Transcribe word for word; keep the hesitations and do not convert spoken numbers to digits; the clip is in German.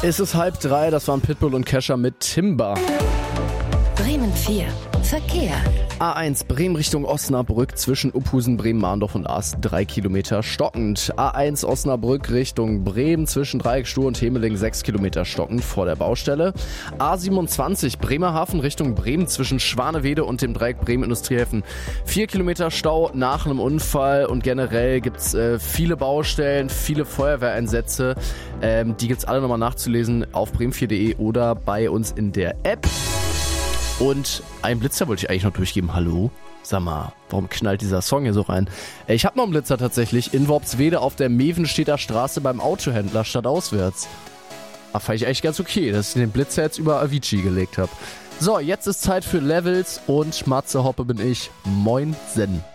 Es ist halb drei, das waren Pitbull und Kesha mit Timber. Bremen vier. Verkehr. A eins Bremen Richtung Osnabrück zwischen Uphusen, Bremen-Mahndorf und Aast drei Kilometer stockend. A eins Osnabrück Richtung Bremen zwischen Dreieckstuhl und Hemeling sechs Kilometer stockend vor der Baustelle. A siebenundzwanzig Bremerhaven Richtung Bremen zwischen Schwanewede und dem Dreieck Bremen Industriehäfen vier Kilometer Stau nach einem Unfall und generell gibt's äh, viele Baustellen, viele Feuerwehreinsätze. Ähm, die gibt's alle nochmal nachzulesen auf bremen vier punkt de oder bei uns in der App. Und einen Blitzer wollte ich eigentlich noch durchgeben. Hallo? Sag mal, warum knallt dieser Song hier so rein? Ich hab noch einen Blitzer tatsächlich. In Worpswede auf der Mevenstedter Straße beim Autohändler stadtauswärts. Da fand ich eigentlich ganz okay, dass ich den Blitzer jetzt über Avicii gelegt habe. So, jetzt ist Zeit für Levels und Matze Hoppe bin ich. Moin Sen.